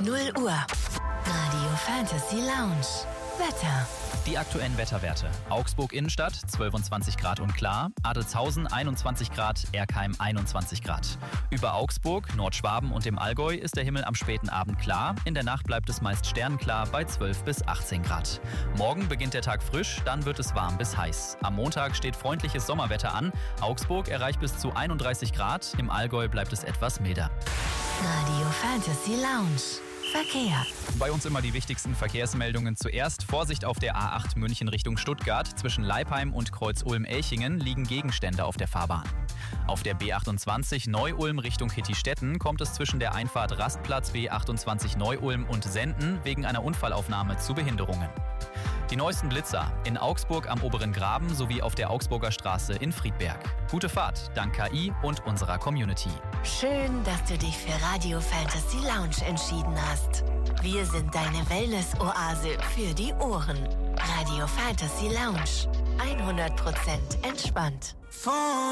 0 Uhr. Radio Fantasy Lounge. Wetter. Die aktuellen Wetterwerte. Augsburg Innenstadt 22 Grad und klar, Adelzhausen 21 Grad, Erkheim 21 Grad. Über Augsburg, Nordschwaben und dem Allgäu ist der Himmel am späten Abend klar. In der Nacht bleibt es meist sternenklar bei 12 bis 18 Grad. Morgen beginnt der Tag frisch, dann wird es warm bis heiß. Am Montag steht freundliches Sommerwetter an. Augsburg erreicht bis zu 31 Grad, im Allgäu bleibt es etwas milder. Radio Fantasy Lounge. Verkehr. Bei uns immer die wichtigsten Verkehrsmeldungen zuerst. Vorsicht auf der A8 München Richtung Stuttgart. Zwischen Leipheim und Kreuz-Ulm-Elchingen liegen Gegenstände auf der Fahrbahn. Auf der B28 Neu-Ulm Richtung Hittistetten kommt es zwischen der Einfahrt Rastplatz B28 Neu-Ulm und Senden wegen einer Unfallaufnahme zu Behinderungen. Die neuesten Blitzer in Augsburg am Oberen Graben sowie auf der Augsburger Straße in Friedberg. Gute Fahrt dank KI und unserer Community. Schön, dass du dich für Radio Fantasy Lounge entschieden hast. Wir sind deine Wellness-Oase für die Ohren. Radio Fantasy Lounge. 100% entspannt.